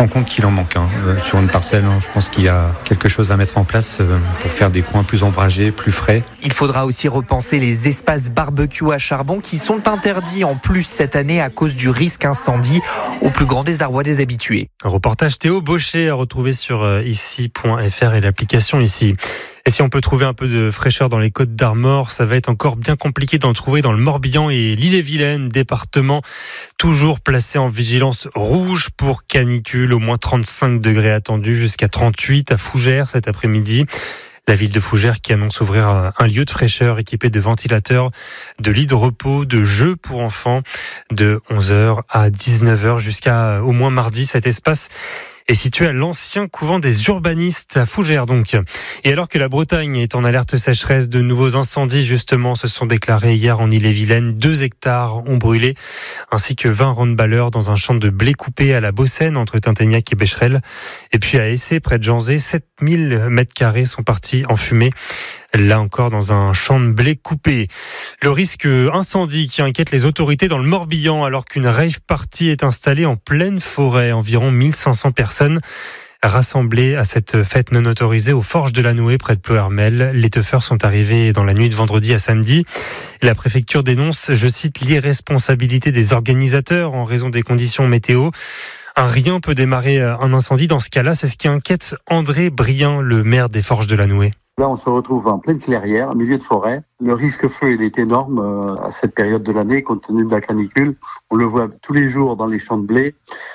rend compte qu'il en manque sur une parcelle. Je pense qu'il y a quelque chose à mettre en place pour faire des coins plus ombragés, plus frais. Il faudra aussi repenser les espaces barbecue à charbon qui sont interdits en plus cette année à cause du risque incendie, au plus grand désarroi des habitués. Un reportage Théo Baucher à retrouver sur ici.fr et l'application ici. Et si on peut trouver un peu de fraîcheur dans les Côtes d'Armor, ça va être encore bien compliqué d'en trouver dans le Morbihan et l'Ille-et-Vilaine, département toujours placé en vigilance rouge pour canicule, au moins 35 degrés attendus, jusqu'à 38 à Fougères cet après-midi. La ville de Fougères qui annonce ouvrir un lieu de fraîcheur équipé de ventilateurs, de lits de repos, de jeux pour enfants de 11h à 19h jusqu'à au moins mardi. Cet espace est situé à l'ancien couvent des urbanistes à Fougères donc. Et alors que la Bretagne est en alerte sécheresse, de nouveaux incendies justement se sont déclarés hier en Ille-et-Vilaine. 2 hectares ont brûlé, ainsi que 20 roundballeurs dans un champ de blé coupé à la Bossène entre Tinténiac et Becherel. Et puis à Essé, près de Janzé, 7000 mètres carrés sont partis en fumée. Là encore dans un champ de blé coupé. Le risque incendie qui inquiète les autorités dans le Morbihan alors qu'une rave party est installée en pleine forêt. Environ 1500 personnes rassemblées à cette fête non autorisée aux Forges de la Nouée près de Ploërmel. Les teufeurs sont arrivés dans la nuit de vendredi à samedi. La préfecture dénonce, je cite, l'irresponsabilité des organisateurs en raison des conditions météo. Un rien peut démarrer un incendie dans ce cas-là. C'est ce qui inquiète André Brien, le maire des Forges de la Nouée. Là, on se retrouve en pleine clairière, au milieu de forêt. Le risque feu, il est énorme à cette période de l'année, compte tenu de la canicule. On le voit tous les jours dans les champs de blé.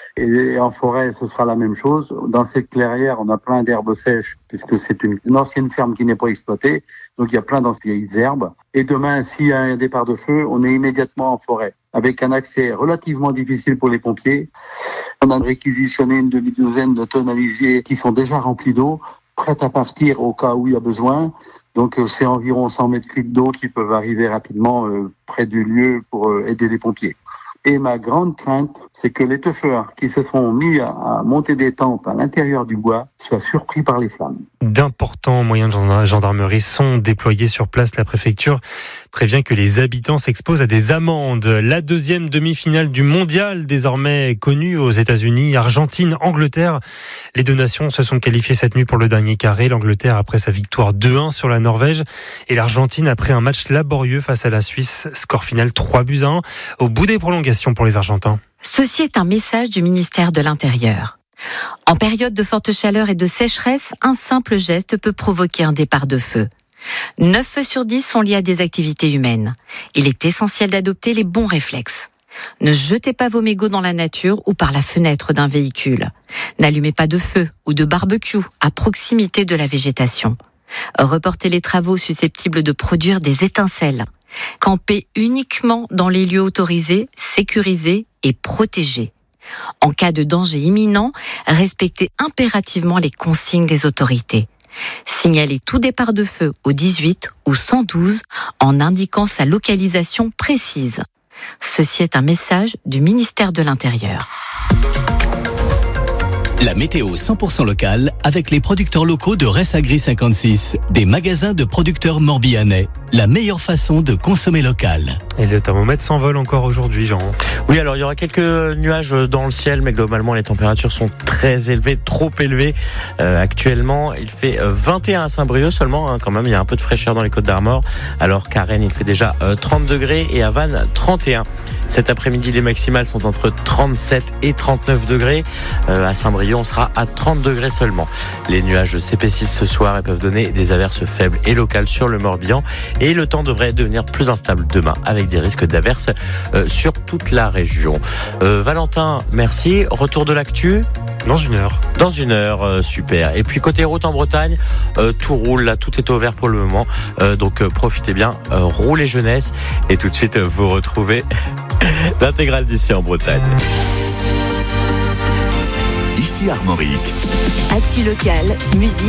Et en forêt, ce sera la même chose. Dans cette clairière, on a plein d'herbes sèches, puisque c'est une ancienne ferme qui n'est pas exploitée. Donc, il y a plein d'anciennes herbes. Et demain, s'il y a un départ de feu, on est immédiatement en forêt, avec un accès relativement difficile pour les pompiers. On a réquisitionné une demi-douzaine de tonnes à lisier qui sont déjà remplies d'eau, prête à partir au cas où il y a besoin. Donc c'est environ 100 mètres cubes d'eau qui peuvent arriver rapidement près du lieu pour aider les pompiers. Et ma grande crainte, c'est que les teufeurs qui se sont mis à monter des tentes à l'intérieur du bois soient surpris par les flammes. D'importants moyens de gendarmerie sont déployés sur place. La préfecture prévient que les habitants s'exposent à des amendes. La deuxième demi-finale du mondial, désormais connue aux États-Unis, Argentine, Angleterre. Les 2 nations se sont qualifiées cette nuit pour le dernier carré. L'Angleterre après sa victoire 2-1 sur la Norvège et l'Argentine après un match laborieux face à la Suisse. Score final 3-1 au bout des prolongations pour les Argentins. Ceci est un message du ministère de l'Intérieur. En période de forte chaleur et de sécheresse, un simple geste peut provoquer un départ de feu. 9 feux sur 10 sont liés à des activités humaines. Il est essentiel d'adopter les bons réflexes. Ne jetez pas vos mégots dans la nature ou par la fenêtre d'un véhicule. N'allumez pas de feu ou de barbecue à proximité de la végétation. Reportez les travaux susceptibles de produire des étincelles. Campez uniquement dans les lieux autorisés, sécurisés et protégés. En cas de danger imminent, respectez impérativement les consignes des autorités. Signalez tout départ de feu au 18 ou 112 en indiquant sa localisation précise. Ceci est un message du ministère de l'Intérieur. La météo 100% locale avec les producteurs locaux de Ressagri 56, des magasins de producteurs morbihanais. La meilleure façon de consommer local. Et le thermomètre s'envole encore aujourd'hui, Jean. Oui, alors il y aura quelques nuages dans le ciel, mais globalement les températures sont très élevées, trop élevées. Actuellement, il fait 21 à Saint-Brieuc seulement, quand même, il y a un peu de fraîcheur dans les Côtes d'Armor. Alors qu'à Rennes, il fait déjà 30 degrés et à Vannes, 31. Cet après-midi, les maximales sont entre 37 et 39 degrés. À Saint-Brieuc, on sera à 30 degrés seulement. Les nuages s'épaississent ce soir et peuvent donner des averses faibles et locales sur le Morbihan. Et le temps devrait devenir plus instable demain avec des risques d'averses sur toute la région. Valentin, merci. Retour de l'actu dans une heure. Dans une heure, super. Et puis côté route en Bretagne, tout roule là, tout est au vert pour le moment. Donc profitez bien, roulez jeunesse. Et tout de suite, vous retrouvez l'intégrale d'ici en Bretagne. Ici Armorique. Actu locale, musique.